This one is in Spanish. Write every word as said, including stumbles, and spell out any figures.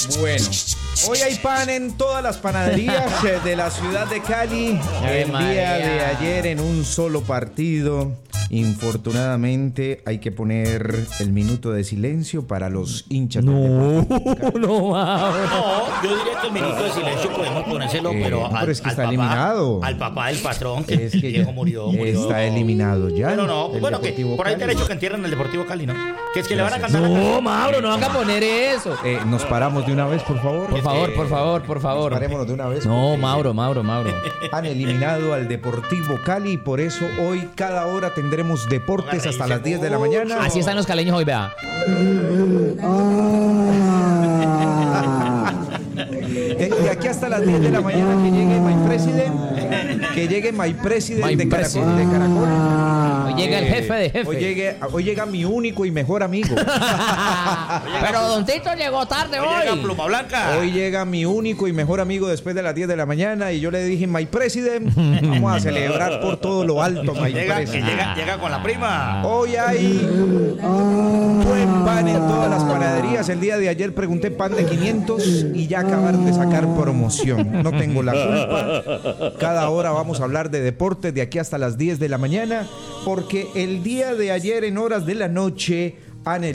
Bueno, hoy hay pan en todas las panaderías de la ciudad de Cali. Ay, el María. día de ayer en un solo partido. Infortunadamente hay que poner el minuto de silencio para los hinchas del No, Deportivo. no, Mauro. No, yo diría que el minuto de silencio podemos ponérselo, Eh, pero no, al, pero es que al está papá, eliminado. al papá del patrón, que Es el que viejo ya murió, murió. está eliminado ya. Pero no, el bueno, que Deportivo por ahí te Cali. han hecho que entierren el Deportivo Cali, ¿no? Que es que le van a Gracias. cantar la No, canción. Mauro, no van a poner eso. Eh, nos paramos de una vez, por favor. Por favor, por favor, por favor. Parémonos de una vez. No, porque Mauro, Mauro, Mauro. Han eliminado al Deportivo Cali y por eso hoy cada hora tendremos deportes Ponga a hasta reírse las diez de la mucho. mañana. Así están los caleños hoy, vea. Eh, de aquí hasta las diez de la mañana que llegue My President, que llegue My President My de Caracol, President. de Caracol. Hoy llega el Eh, jefe de jefe. Hoy, llegue, hoy llega mi único y mejor amigo. Pero Don Tito llegó tarde Hoy llega hoy. Pluma Blanca. Hoy llega mi único y mejor amigo después de las diez de la mañana y yo le dije, My President, vamos a celebrar por todo lo alto, My llega, que President. llega, llega con la prima. Hoy hay buen pan en todas las panaderías. El día de ayer pregunté pan de quinientos y ya acabaron de sacar promoción. No tengo la culpa. Cada hora vamos a hablar de deportes de aquí hasta las diez de la mañana, porque el día de ayer en horas de la noche han